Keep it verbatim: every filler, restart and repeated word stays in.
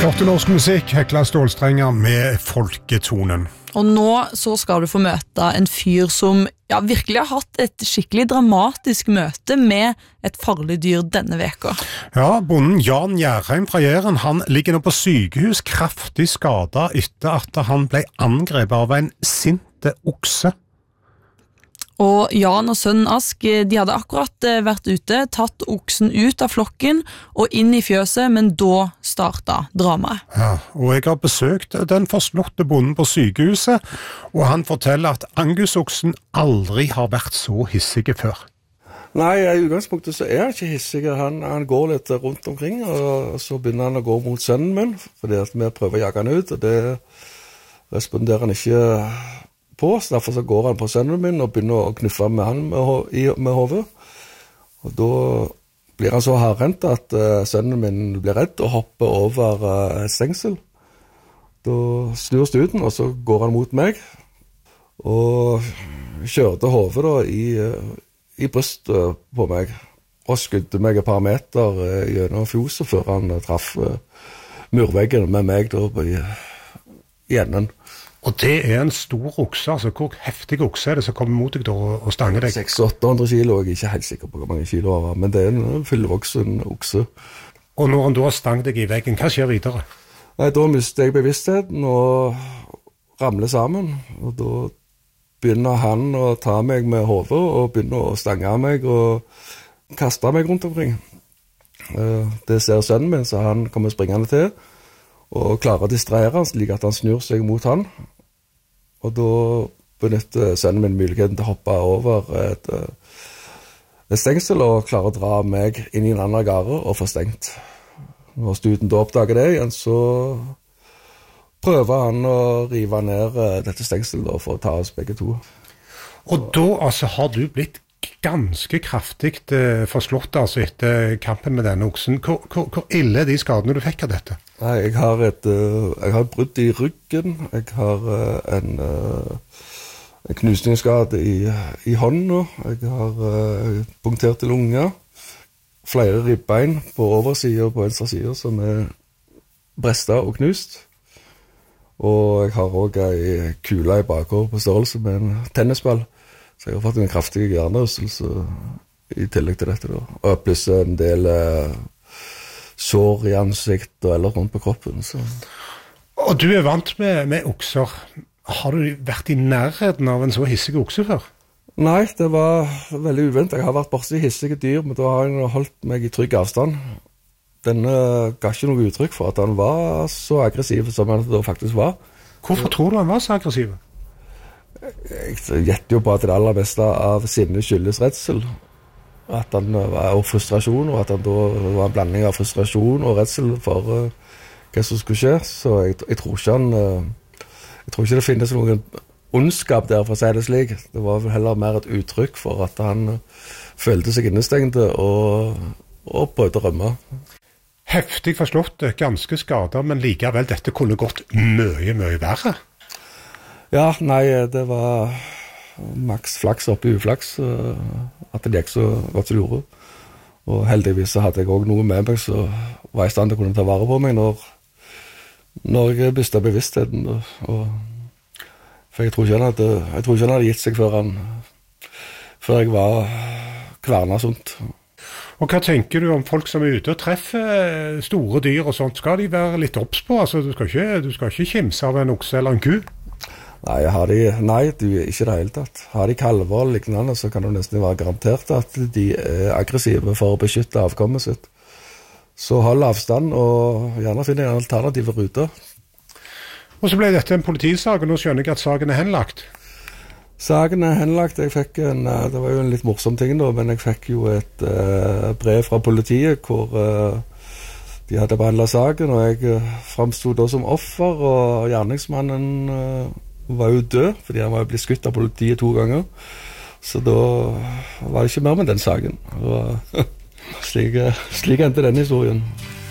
Flotte norsk musikk, Hekla Stålstrenger med folketonen. Og nå så skal du få møte en fyr som ja, virkelig har hatt et skikkelig dramatisk møte med et farlig dyr denne veka. Ja, bonden Jan Gjerheim fra Jæren, han ligger nå på sykehus kraftig skadet etter at han ble angrepet av en sinte okse. Og Jan og sønnen Ask, de hadde akkurat vært ute, tatt oksen ut av flokken og inn i fjøset, men da startet dramaet. Ja, og jeg har besøkt den forslåtte bonden på sykehuset, og han forteller at Angus-oksen aldri har vært så hissige før. Nei, i utgangspunktet så er han ikke hissig. Han, han går litt rundt omkring, og så begynner han å gå mot sønnen min, fordi at vi prøver å jage han ut, og det responderer han ikke på, så derfor så går han på sønnen min og begynner å knuffe med han med, ho med hodet. Og da blir han så hardrent at uh, sønnen min blir redd og hopper over uh, et stengsel. Da snur stuten, og så går han mot meg, og kjørte hodet da i, uh, i brystet på meg, og skudde meg et par meter uh, gjennom fjoset før han uh, traff uh, murveggen med meg da i, i enden. Og det er en stor okse, altså hvor heftig okse er det som kommer mot deg da og stanger deg? seks til åtte hundre kilo, jeg er ikke helt sikker på hvor mange kilo det var, men det er en fullvoksen okse. Og når han da stang deg i veggen, hva skjer videre? Nei, da mister jeg bevisstheten og ramler sammen, og da begynner han å ta meg med hodet og begynner å stange meg og kaste meg rundt omkring. Det ser sønnen min, så han kommer springende til, og klarer å distrahere han slik at han snur seg mot han. Og da benytter sønnen min muligheten til å hoppe over et, et stengsel og klarer å dra meg inn i en annen gare og få stengt. Når stuten da oppdager det igjen, så prøver han å rive ned dette stengselet for å ta oss begge to. Og da altså, har du blitt ganske kraftig eh, forslått altså, etter kampen med denne oksen. Hvor, hvor, hvor ille er de skadene du fikk av dette? Nei, jeg har et, uh, jeg har et brudd i ryggen, jeg har uh, en, uh, en knusningsskade i, i hånden, jeg har uh, punkterte lunger, flere ribbein på oversiden og på venstre side som er brestet og knust, og jeg har også en kule i bakhodet på størrelse med en tennisball, så jeg har fått en kraftig hjernerystelse i tillegg til dette da, og pluss en del uh, sår i ansikt og eller rundt på kroppen. Så. Og du er vant med, med okser. Har du vært i nærheten av en så hissig okse før? Nei, det var veldig uventet. Jeg har vært borte i hissige dyr, men da har jeg holdt meg i trygg avstand. Denne ga ikke noe uttrykk for at han var så aggressiv som han da faktisk var. Hvorfor tror du han var så aggressiv? Jeg gjetter jo på at det aller beste av sinne skyldes redsel. At han var og frustrasjon, og at han da var en blanding av frustrasjon og redsel for uh, hva som skulle skje. Så jeg, jeg tror ikke han uh, jeg tror ikke det finnes noen ondskap der, for å si det slik. Det var vel heller mer et uttrykk for at han uh, følte seg innestengte og, og prøvde å rømme. Heftig forslått, ganske skadet, men likevel dette kunne gått mye, mye verre. Ja, nei, det var maks flaks oppe i uflaks, at det gikk så godt som det gjorde. Og heldigvis så hadde jeg også noe med meg, så var jeg i stand til å kunne ta vare på meg når, når jeg mistet bevisstheten. Og, for jeg tror ikke han hadde, jeg tror ikke han hadde gitt seg før, han, før jeg var kvernet sånt. Og hva tenker du om folk som er ute og treffer store dyr og sånt? Skal de være litt obs på? Altså, du skal ikke, du skal ikke kimse av en okse eller en ku? Nei, har de, nei, du er ikke det hele tatt. Har de kalver eller lignende, så kan det nesten være garantert at de er aggressive for å beskytte avkommet sitt. Så hold avstand, og gjerne finne en alternativ rute. Og så ble dette en politisak, og nå skjønner jeg at saken er henlagt. Saken er henlagt. Jeg fikk en, det var jo en litt morsom ting da, men jeg fikk jo et uh, brev fra politiet hvor uh, de hadde behandlet saken, og jeg uh, fremstod da som offer, og gjerningsmannen uh, var jo død, fordi han var jo blitt skutt av politiet to ganger. Så da var det ikke mer med den saken. Og slik, slik endte den historien.